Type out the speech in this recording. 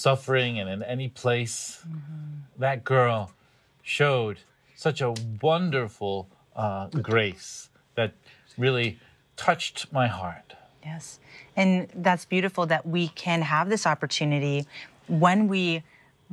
suffering and in any place. That girl showed such a wonderful grace that really touched my heart. Yes. And that's beautiful that we can have this opportunity when we